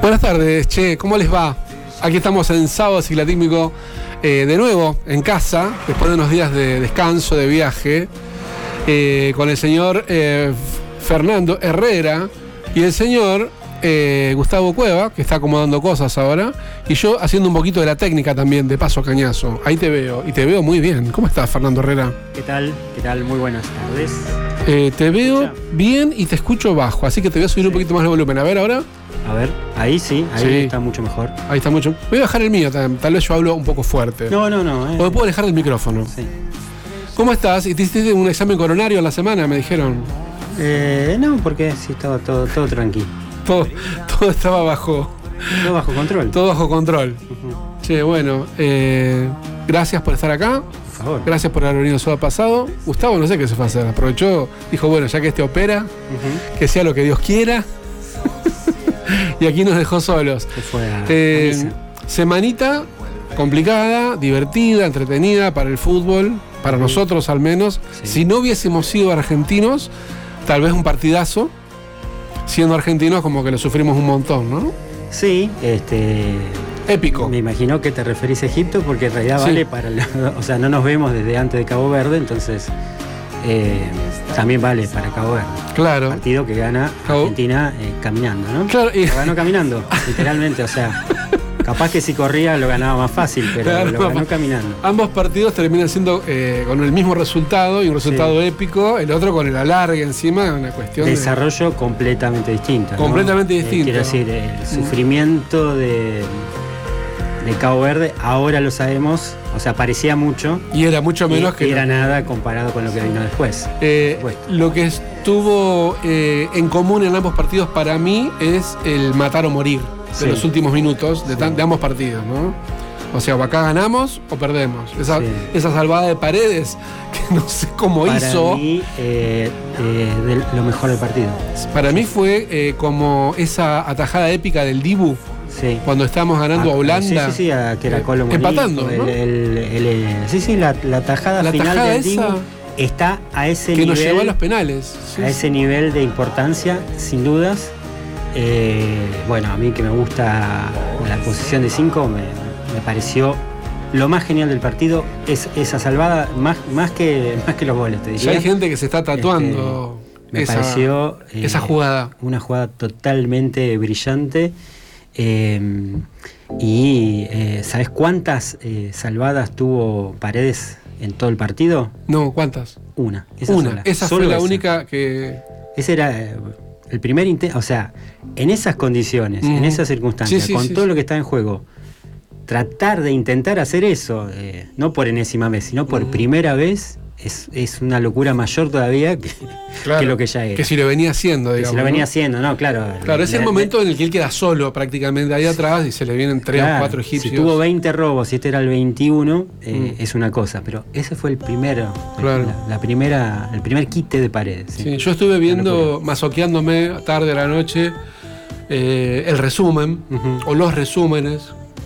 Buenas tardes, che, ¿cómo les va? Aquí estamos en Sábado Ciclatímico, de nuevo en casa, después de unos días de descanso, de viaje, con el señor Fernando Herrera y el señor Gustavo Cueva, que está acomodando cosas ahora, y yo haciendo un poquito de la técnica también, de paso cañazo. Ahí te veo, y te veo muy bien. ¿Cómo estás, Fernando Herrera? ¿Qué tal? ¿Qué tal? Muy buenas tardes. Te veo bien y te escucho bajo, así que te voy a subir un poquito más el volumen. A ver, ahora. A ver, ahí sí, está mucho mejor. Ahí está mucho. Voy a bajar el mío, tal vez yo hablo un poco fuerte. No. O me puedo alejar del micrófono. Sí. ¿Cómo estás? ¿Y te hiciste un examen coronario en la semana, me dijeron? No, porque sí, estaba todo tranquilo. Todo estaba bajo... Todo bajo control. Todo bajo control. Che, bueno, gracias por estar acá. Por favor. Gracias por haber venido el sábado pasado. Gustavo, no sé qué se fue a hacer. Aprovechó, dijo, bueno, ya que este opera, que sea lo que Dios quiera. Y aquí nos dejó solos. Se fue a semanita complicada, divertida, entretenida para el fútbol, para nosotros al menos. Sí. Si no hubiésemos sido argentinos, tal vez un partidazo. Siendo argentinos, como que lo sufrimos un montón, ¿no? Sí, épico. Me imagino que te referís a Egipto, porque en realidad Sí. vale para... O sea, no nos vemos desde antes de Cabo Verde, entonces también vale para Cabo Verde. Claro. Partido que gana Argentina caminando, ¿no? Claro, y... Lo ganó caminando, literalmente, o sea... Capaz que si corría lo ganaba más fácil, pero Claro, lo ganó caminando. Ambos partidos terminan siendo con el mismo resultado y un resultado épico, el otro con el alargue encima, una cuestión desarrollo completamente distinto, ¿no? Completamente distinto. Quiero decir, el sufrimiento de Cabo Verde, ahora lo sabemos, o sea, parecía mucho. Y era mucho menos que... era nada comparado con lo que vino después. Lo que estuvo en común en ambos partidos para mí es el matar o morir de los últimos minutos de ambos partidos, ¿no? O sea, o acá ganamos o perdemos. Esa salvada de Paredes, que no sé cómo hizo. Para mí, lo mejor del partido. Para mí fue como esa atajada épica del Dibu. Sí. Cuando estábamos ganando a Holanda. Sí, que era Colo Murillo, empatando, ¿no? La tajada final del Dibu está a ese nivel. Que nos llevó a los penales. A ese nivel de importancia, sin dudas. Bueno, a mí que me gusta la posición de 5, me pareció lo más genial del partido, es esa salvada, más que los goles, te diría. Ya hay gente que se está tatuando me pareció esa jugada. Una jugada totalmente brillante. Y ¿sabes cuántas salvadas tuvo Paredes en todo el partido? No, ¿cuántas? Una. Esa fue la única que... Ese era el primer intento, o sea, en esas condiciones, en esas circunstancias, con todo lo que está en juego, tratar de intentar hacer eso, no por enésima vez, sino por primera vez, es una locura mayor todavía que lo que ya era. Que si lo venía haciendo, digamos. Que si lo venía haciendo, ¿no? Claro. Claro, es el momento en el que él queda solo prácticamente ahí atrás y se le vienen 3 o 4 egipcios. Si tuvo 20 robos y este era el 21, es una cosa, pero ese fue el primero, el primer quite de Paredes. Sí, yo estuve viendo, masoqueándome tarde a la noche, el resumen, o los resúmenes,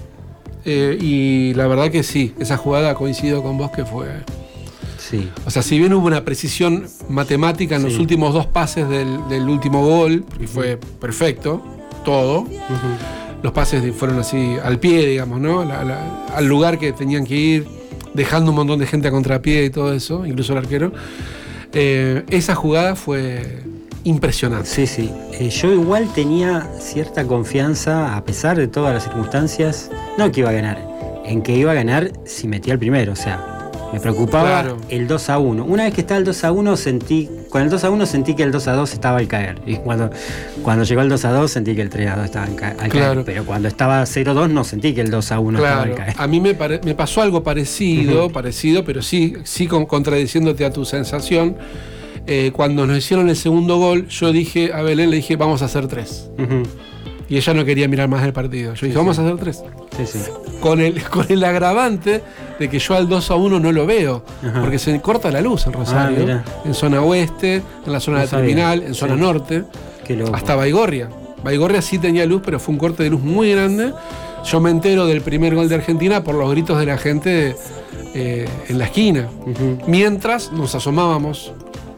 y la verdad que sí, esa jugada coincido con vos que fue... Sí. O sea, si bien hubo una precisión matemática en los últimos 2 pases del último gol, y fue perfecto, todo, los pases fueron así al pie, digamos, ¿no? Al lugar que tenían que ir, dejando un montón de gente a contrapié y todo eso, incluso el arquero. Esa jugada fue impresionante. Sí. Yo igual tenía cierta confianza, a pesar de todas las circunstancias, no que iba a ganar, en que iba a ganar si metía el primero, o sea... Me preocupaba el 2-1. Una vez que estaba el 2-1, con el 2-1 sentí que el 2-2 estaba al caer. Y cuando llegó el 2-2 sentí que el 3-2 estaba al caer. Pero cuando estaba 0-2 no sentí que el 2-1 estaba al caer. A mí me pasó algo parecido, pero sí contradiciéndote a tu sensación. Cuando nos hicieron el segundo gol, yo dije a Belén, le dije, vamos a hacer 3. Y ella no quería mirar más el partido. Yo dije, vamos a hacer 3. Sí. Con el agravante de que yo al 2-1 no lo veo. Porque se corta la luz en Rosario. En zona oeste, en la zona de terminal, en zona norte. Hasta Baigorria. Baigorria sí tenía luz, pero fue un corte de luz muy grande. Yo me entero del primer gol de Argentina por los gritos de la gente en la esquina. Mientras nos asomábamos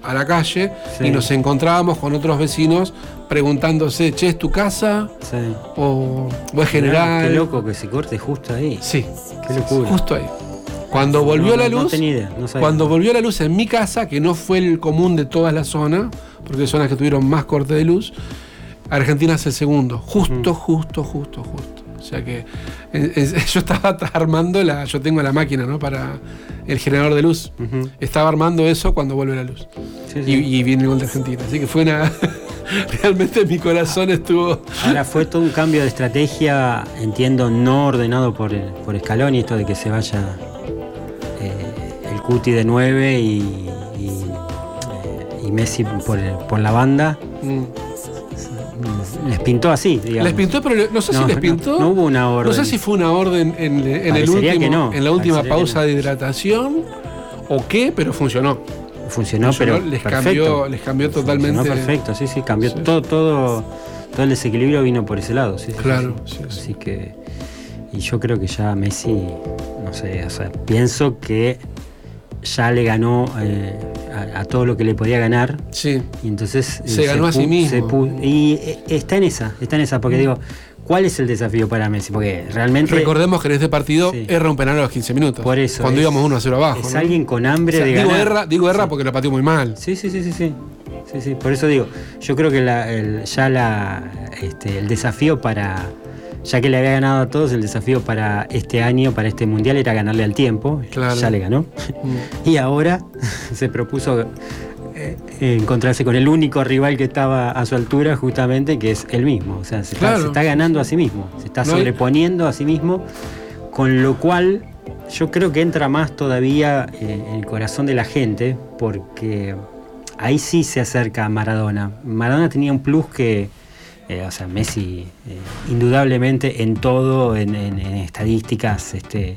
a la calle Sí. y nos encontrábamos con otros vecinos preguntándose, che, ¿es tu casa? Sí. ¿O es general? Qué loco que se corte justo ahí. Sí, Qué locura. justo ahí. Cuando volvió la luz, No tenía idea, no sabía. cuando volvió la luz en mi casa, que no fue el común de toda la zona, porque hay zonas que tuvieron más corte de luz, Argentina es el segundo. Justo. O sea que yo estaba armando yo tengo la máquina, ¿no? Para el generador de luz. Ujú. Estaba armando eso cuando vuelve la luz. Sí, Y viene el gol de Argentina. Así que fue una. Realmente mi corazón estuvo. Ahora fue todo un cambio de estrategia, entiendo, no ordenado por Scaloni, esto de que se vaya el Cuti de 9 y Messi por la banda. Les pintó así, digamos. Les pintó, pero no sé si les pintó. No hubo una orden. No sé si fue una orden en la última pausa de hidratación o qué, pero funcionó. Funcionó, pero les cambió totalmente. Funcionó perfecto, sí, cambió sí. Todo el desequilibrio vino por ese lado, sí. Claro, sí. Sí. Así que, y yo creo que ya Messi, no sé, o sea, pienso que ya le ganó a todo lo que le podía ganar. Sí. Y entonces se ganó a sí mismo. Y está en esa, porque digo, ¿cuál es el desafío para Messi? Porque realmente. Recordemos que en este partido erra un penal a los 15 minutos. Por eso. Cuando íbamos 1-0 abajo. Es alguien con hambre de ganar. Digo erra porque lo pateó muy mal. Sí. Por eso digo, yo creo que el desafío para. Ya que le había ganado a todos, el desafío para este año, para este mundial, era ganarle al tiempo. Claro. Ya le ganó. Y ahora se propuso encontrarse con el único rival que estaba a su altura, justamente, que es él mismo. O sea, se está ganando a sí mismo, se está sobreponiendo a sí mismo, con lo cual yo creo que entra más todavía en el corazón de la gente, porque ahí sí se acerca a Maradona. Maradona tenía un plus que. O sea, Messi indudablemente en todo, en estadísticas,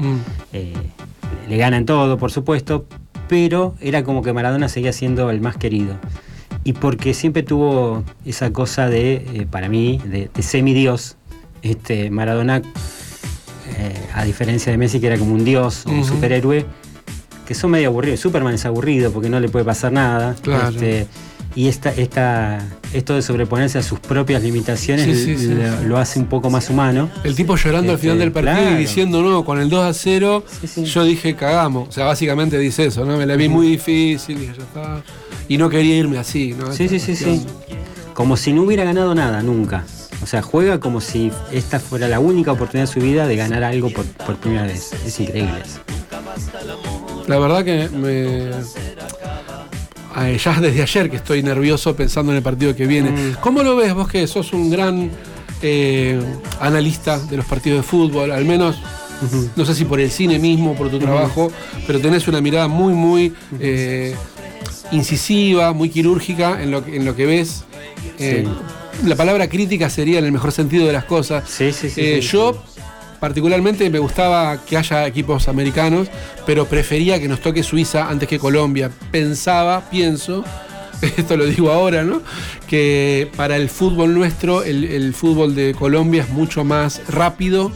le gana en todo, por supuesto, pero era como que Maradona seguía siendo el más querido. Y porque siempre tuvo esa cosa para mí, de semidios, Maradona, a diferencia de Messi, que era como un dios o un superhéroe, que son medio aburridos. Superman es aburrido porque no le puede pasar nada. Claro. Y esto de sobreponerse a sus propias limitaciones lo hace un poco más humano. El tipo llorando al final del partido y diciendo, no, con el 2-0, yo dije, cagamos. O sea, básicamente dice eso, ¿no? Me la vi muy difícil, dije, ya está. Y no quería irme así, ¿no? Sí. Como si no hubiera ganado nada, nunca. O sea, juega como si esta fuera la única oportunidad de su vida de ganar algo por primera vez. Es increíble eso. La verdad que ya desde ayer que estoy nervioso pensando en el partido que viene. ¿Cómo lo ves vos, que sos un gran analista de los partidos de fútbol? Al menos, no sé si por el cine mismo, por tu trabajo, pero tenés una mirada muy incisiva, muy quirúrgica en lo que ves. La palabra crítica sería en el mejor sentido de las cosas. Yo particularmente me gustaba que haya equipos americanos, pero prefería que nos toque Suiza antes que Colombia. Pienso, esto lo digo ahora, ¿no? Que para el fútbol nuestro, el fútbol de Colombia es mucho más rápido,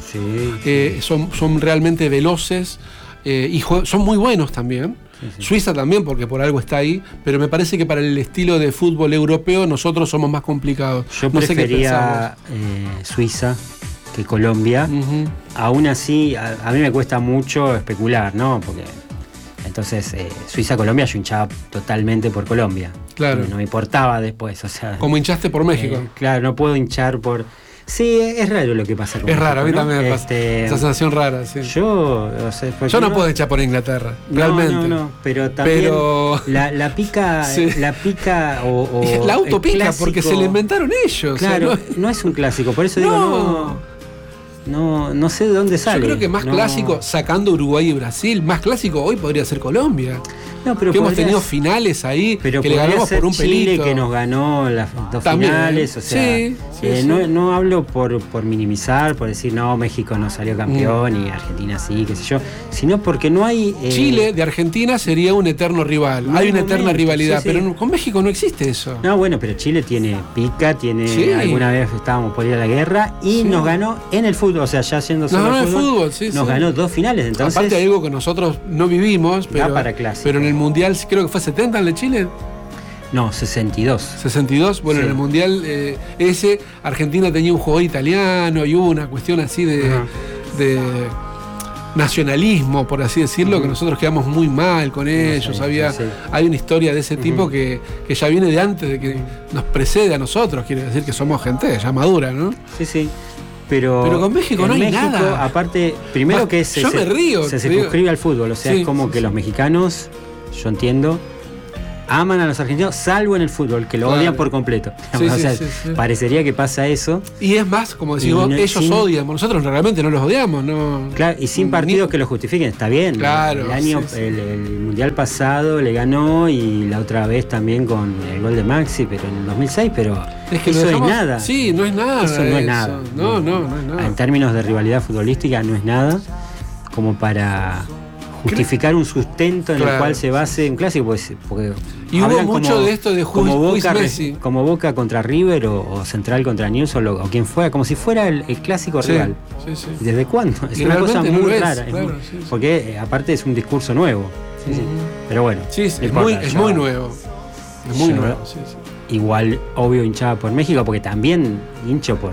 son realmente veloces y son muy buenos también. Suiza también, porque por algo está ahí, pero me parece que para el estilo de fútbol europeo nosotros somos más complicados. Yo prefería Suiza que Colombia. Aún así, a mí me cuesta mucho especular, ¿no? Porque entonces Suiza-Colombia yo hinchaba totalmente por Colombia. Claro. No me importaba después, o sea. Como hinchaste por México. Claro, no puedo hinchar por. Sí, es raro lo que pasa con Es raro, a mí ¿no? también me pasa. Esa sensación rara, sí. Yo no puedo hinchar por Inglaterra, realmente. No, pero también la pica, o la autopica, porque se la inventaron ellos. Claro, no es un clásico, por eso digo, no sé de dónde sale. Yo creo que más clásico, sacando Uruguay y Brasil, más clásico hoy podría ser Colombia. Pero que hemos tenido finales ahí, pero que le ganamos por un Chile, pelito. Que nos ganó las dos finales, o sea, no hablo por minimizar, por decir no, México no salió campeón y Argentina sí, qué sé yo, sino porque no hay. Chile de Argentina sería un eterno rival, hay una eterna rivalidad, pero con México no existe eso. No, bueno, pero Chile tiene pica, alguna vez estábamos por ir a la guerra y nos ganó en el fútbol, o sea, ya siendo solo el fútbol, nos ganó 2 finales, entonces. Aparte hay algo que nosotros no vivimos, pero en el Mundial creo que fue 70 en el Chile. No, 62. 62, bueno, sí. En el Mundial ese, Argentina tenía un jugador italiano y hubo una cuestión así de nacionalismo, por así decirlo, que nosotros quedamos muy mal con ellos. Hay una historia de ese tipo que ya viene de antes de que nos precede a nosotros, quiere decir que somos gente ya madura, ¿no? Sí, sí. Pero con México no hay nada. Aparte, primero que se circunscribe al fútbol, o sea, es como que los mexicanos, yo entiendo, aman a los argentinos, salvo en el fútbol, que lo odian por completo. Parecería que pasa eso. Y es más, como decís vos, ellos odian, nosotros realmente no los odiamos, ¿no? Claro, y sin partidos que lo justifiquen, está bien. Claro. El Mundial pasado le ganó y la otra vez también con el gol de Maxi, pero en el 2006, pero es que eso es nada. Sí, no es nada. Eso no es nada. No es nada. En términos de rivalidad futbolística no es nada como para justificar un sustento en el cual se base un clásico, porque y hubo mucho de esto de Messi. Como Boca contra River o Central contra News o quien fuera, como si fuera el clásico rival. Sí. ¿Desde cuándo? Es una cosa muy rara. Porque aparte es un discurso nuevo. Pero bueno. Es muy nuevo. Es muy nuevo. Igual, obvio, hinchada por México, porque también hincho por.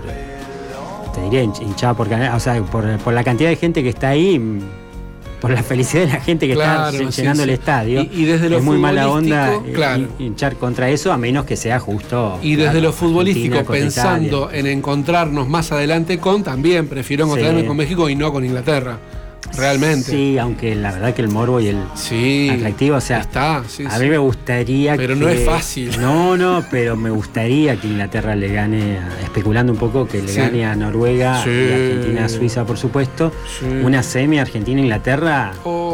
Te diría hinchada por la cantidad de gente que está ahí. Por la felicidad de la gente que está llenando el estadio. Y desde lo es muy mala onda hinchar contra eso, a menos que sea justo. Y desde lo futbolístico, pensando en encontrarnos más adelante también prefiero encontrarme con México y no con Inglaterra. Realmente. Sí, aunque la verdad que el morbo y el atractivo, o sea, a mí me gustaría pero no es fácil. No, pero me gustaría que Inglaterra le gane, especulando un poco, que le gane a Noruega y Argentina a Suiza, por supuesto. Una semi Argentina-Inglaterra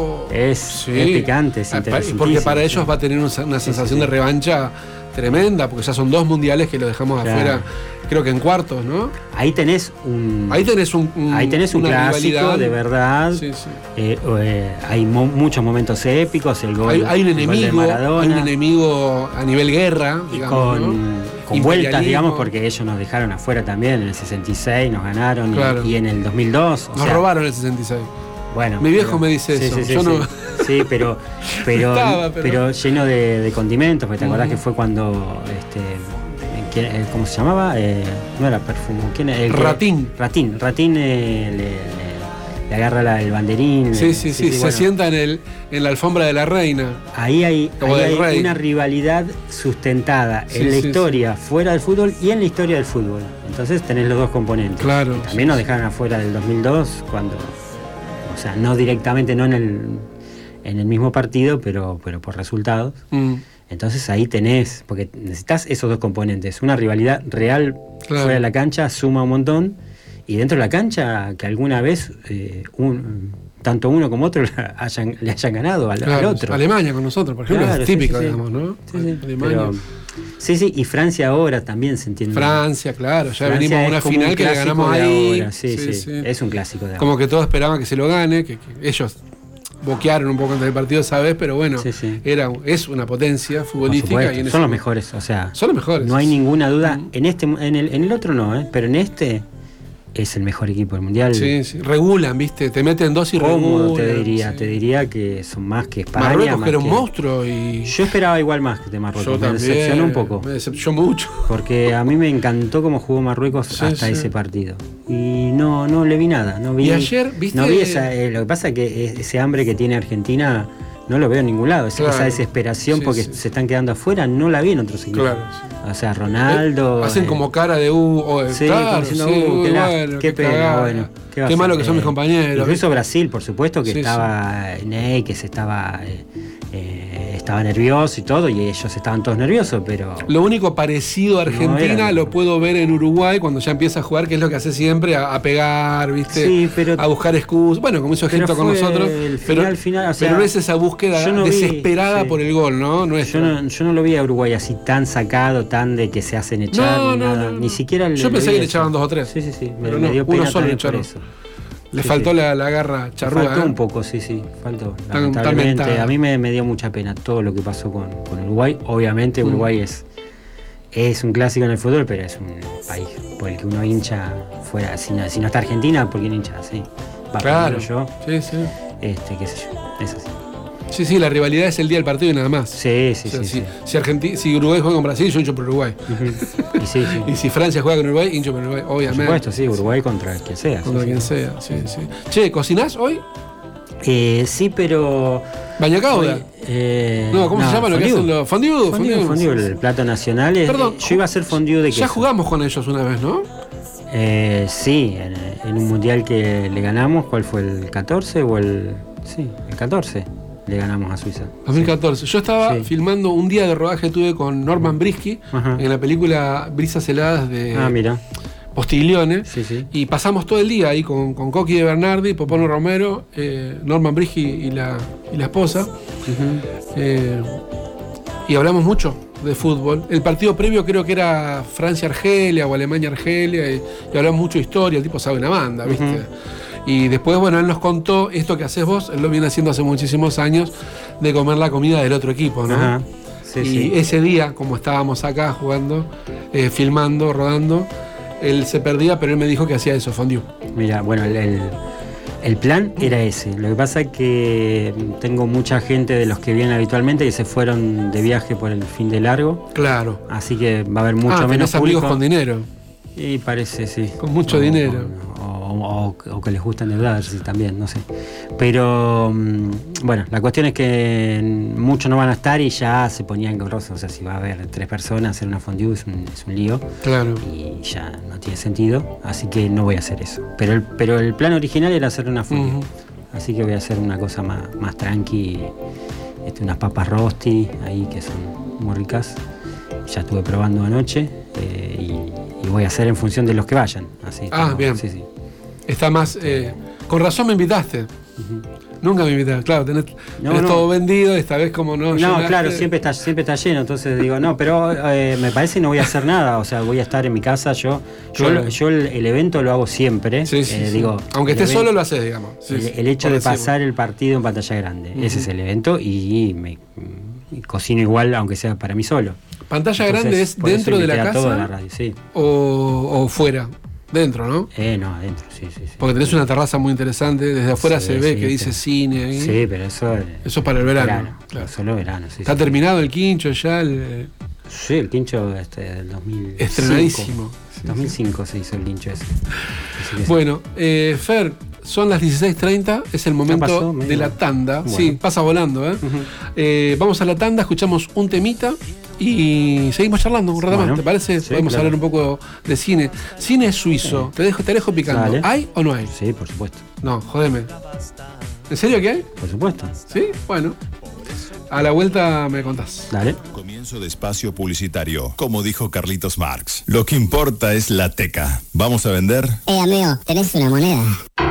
es picante, es interesantísimo. Porque para ellos va a tener una sensación de revancha tremenda, porque ya son 2 mundiales que lo dejamos afuera, creo que en cuartos, ¿no? Ahí tenés un clásico rivalidad. De verdad. Hay muchos momentos épicos, el gol. Hay un enemigo, de Maradona, hay un enemigo a nivel guerra, digamos, con vueltas, digamos, porque ellos nos dejaron afuera también en el 66, nos ganaron, y en el 2002. Nos robaron el 66. Bueno, mi viejo me dice eso. Sí, pero lleno de condimentos, porque te acordás que fue cuando ¿cómo se llamaba? No era Perfumo. ¿Quién era? Ratín le agarra el banderín. Sí, se sienta en la alfombra de la reina. Ahí hay una rivalidad sustentada en la historia fuera del fútbol y en la historia del fútbol. Entonces tenés los dos componentes. Claro. También nos dejaron afuera del 2002 cuando, o sea, no directamente, no en el mismo partido, pero por resultados. Entonces ahí tenés, porque necesitas esos dos componentes, una rivalidad real fuera de la cancha suma un montón, y dentro de la cancha que alguna vez tanto uno como otro le hayan ganado al otro. Alemania con nosotros, por ejemplo, es típico, digamos, ¿no? Alemania. Y Francia ahora también se entiende. Francia, claro, ya venimos a una final que le ganamos ahí. Ahora. Sí. Es un clásico de ahora. Como que todos esperaban que se lo gane, que ellos boquearon un poco antes del partido, ¿sabes? Pero bueno, es una potencia futbolística. Y son los mejores, o sea. Son los mejores. No hay ninguna duda. En el otro no, pero en este es el mejor equipo del mundial. Sí. Regulan, ¿viste? Te meten 2 y regulan. Te diría que son más que España. Marruecos, que era un monstruo. Y yo esperaba igual más de Marruecos. Me decepcionó un poco. Me decepcionó mucho. Porque a mí me encantó cómo jugó Marruecos hasta ese partido. Y no le vi nada. No vi, y ayer, ¿viste? No vi lo que pasa es que ese hambre que tiene Argentina no lo veo en ningún lado. Esa desesperación porque se están quedando afuera, no la vi en otros equipos. Claro. O sea, Ronaldo. Hacen como cara de qué pena, bueno. Qué malo que son mis compañeros. Incluso Brasil, por supuesto, que estaba Ney, que estaba nervioso y todo, y ellos estaban todos nerviosos, pero. Lo único parecido a Argentina lo puedo ver en Uruguay cuando ya empieza a jugar, que es lo que hace siempre, a pegar, ¿viste? Sí, pero, a buscar excusas. Bueno, como hizo Egipto con nosotros. Pero no es esa búsqueda desesperada por el gol, ¿no? Yo no lo vi a Uruguay así tan sacado, tan de que se hacen echar, nada. Ni siquiera yo pensé que le echaban 2 o 3. Sí. Pero me dio pena uno solo le por echaron. eso. Le faltó la garra charrúa. Faltó un poco, faltó. Lamentablemente, a mí me dio mucha pena todo lo que pasó con Uruguay. Obviamente Uruguay es un clásico en el fútbol, pero es un país por el que uno hincha fuera. Si no está Argentina, ¿por quién hincha? Sí. Claro. Yo. Sí. Qué sé yo. Es así. Sí, la rivalidad es el día del partido y nada más. Sí. Si Uruguay juega con Brasil, yo hincho por Uruguay. Uh-huh. Y si Francia juega con Uruguay, hincho por Uruguay, obviamente. Por supuesto, sí, Uruguay contra quien sea. Contra quien sea, sí. Che, ¿cocinás hoy? Sí, pero... ¿Bañacauda? ¿Cómo se llama lo que hacen los fondue? El plato nacional. Perdón, yo iba a hacer fondue de queso. Ya jugamos con ellos una vez, ¿no? Sí, en un mundial que le ganamos. ¿Cuál fue? ¿El 14 o el...? Sí, el 14 le ganamos a Suiza. 2014. Sí. Yo estaba filmando un día de rodaje, tuve con Norman Brisky, en la película Brisas heladas de Postiglione. Sí. Y pasamos todo el día ahí con Coqui de Bernardi, Popono Romero, Norman Brisky y la esposa. Uh-huh. Y hablamos mucho de fútbol. El partido previo creo que era Francia-Argelia o Alemania-Argelia, y hablamos mucho de historia. El tipo sabe una banda, ¿viste? Uh-huh. Y después, él nos contó esto que haces vos, él lo viene haciendo hace muchísimos años, de comer la comida del otro equipo, ¿no? Ajá. Sí. Ese día, como estábamos acá jugando, filmando, rodando, él se perdía, pero él me dijo que hacía eso, fondue. Mira, el plan era ese. Lo que pasa es que tengo mucha gente de los que vienen habitualmente que se fueron de viaje por el fin de largo. Claro. Así que va a haber mucho menos público. Amigos con dinero. Y parece, sí. Con mucho dinero. O que les gusta endeudarse también, no sé. Pero, la cuestión es que muchos no van a estar y ya se ponían gorrosos. O sea, si va a haber 3 personas hacer una fondue es un lío. Claro. Y ya no tiene sentido, así que no voy a hacer eso. Pero el plan original era hacer una fondue. Uh-huh. Así que voy a hacer una cosa más tranqui. Unas papas rosti ahí que son muy ricas. Ya estuve probando anoche y voy a hacer en función de los que vayan. Así, bien. Sí. Está más... con razón me invitaste. Uh-huh. Nunca me invitaste, claro, tenés todo vendido, esta vez como no. No, claro, siempre está lleno, entonces digo, pero me parece que no voy a hacer nada, o sea, voy a estar en mi casa, yo el evento lo hago siempre. Sí. Digo, aunque estés solo lo haces, digamos. El hecho de pasar el partido en pantalla grande, ese es el evento y me cocino igual, aunque sea para mí solo. ¿Pantalla grande es dentro de la casa? Toda la radio, sí. ¿O fuera? Dentro, ¿no? No, adentro, sí. Porque tenés una terraza muy interesante, desde afuera se ve que dice cine ahí. Sí, pero eso es para el verano. Claro. Solo verano, sí. ¿Está terminado el quincho ya? Sí, el quincho del 2005. Estrenadísimo. 2005 se hizo el quincho ese. Bueno, Fer, son las 16:30, es el momento de la tanda. Bueno. Sí, pasa volando, ¿eh? Uh-huh. Vamos a la tanda, escuchamos un temita y seguimos charlando un rato más, ¿te parece? Sí, podemos hablar un poco de cine. Cine suizo, te dejo picando. Dale. ¿Hay o no hay? Sí, por supuesto. No, jodeme. ¿En serio que hay? Por supuesto. Sí, bueno. A la vuelta me contás. Dale. Comienzo de espacio publicitario. Como dijo Carlitos Marx, lo que importa es la teca. ¿Vamos a vender? Amigo, tenés una moneda.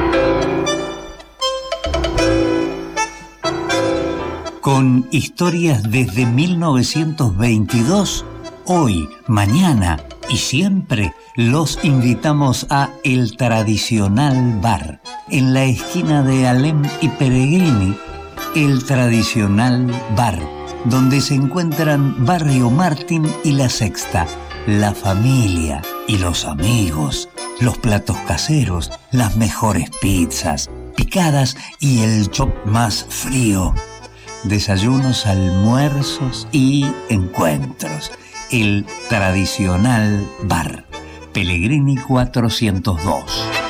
Con historias desde 1922, hoy, mañana y siempre, los invitamos a El Tradicional Bar, en la esquina de Alem y Peregrini. El Tradicional Bar, donde se encuentran Barrio Martín y La Sexta, la familia y los amigos, los platos caseros, las mejores pizzas, picadas y el chop más frío. Desayunos, almuerzos y encuentros. El Tradicional Bar, Pellegrini 402.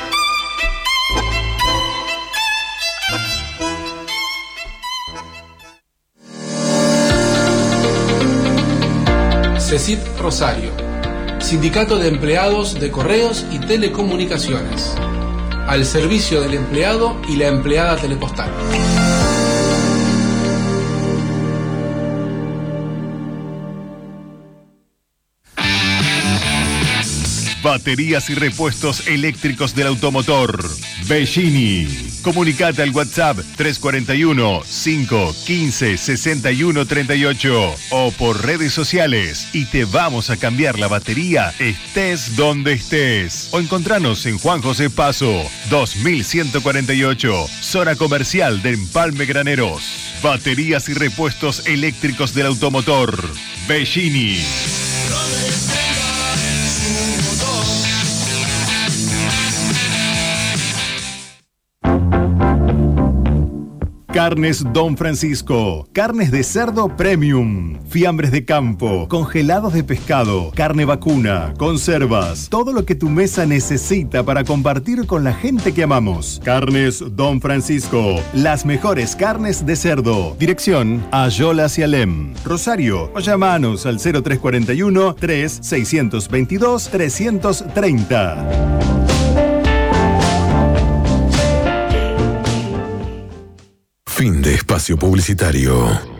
CECIT Rosario, Sindicato de Empleados de Correos y Telecomunicaciones, al servicio del empleado y la empleada telepostal. Baterías y repuestos eléctricos del automotor. Bellini. Comunicate al WhatsApp 341-515-6138 o por redes sociales y te vamos a cambiar la batería estés donde estés. O encontranos en Juan José Paso, 2148, zona comercial de Empalme Graneros. Baterías y repuestos eléctricos del automotor. Bellini. Carnes Don Francisco. Carnes de cerdo premium. Fiambres de campo. Congelados de pescado. Carne vacuna. Conservas. Todo lo que tu mesa necesita para compartir con la gente que amamos. Carnes Don Francisco. Las mejores carnes de cerdo. Dirección Ayola Sialem. Rosario. O llamanos al 0341 3622 330. Fin de espacio publicitario.